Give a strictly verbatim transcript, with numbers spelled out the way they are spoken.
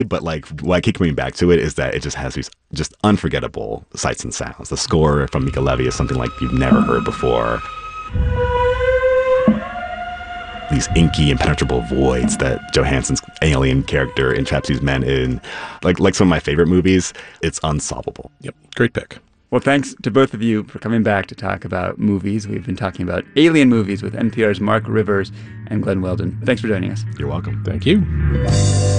But like why I keep coming back to it is that it just has these just unforgettable sights and sounds. The score from Mica Levi is something like you've never heard before. These inky, impenetrable voids that Johansson's alien character entraps these men in. Like like some of my favorite movies, it's unsolvable. Yep, great pick. Well, thanks to both of you for coming back to talk about movies. We've been talking about alien movies with N P R's Mark Rivers and Glenn Weldon. Thanks for joining us. You're welcome. Thank you.